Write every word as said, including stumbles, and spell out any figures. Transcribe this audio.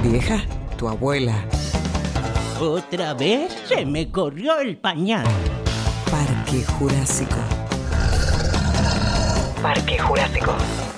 Vieja, tu abuela. ¿Otra vez? Se me corrió el pañal. Parque Jurásico. Parque Jurásico.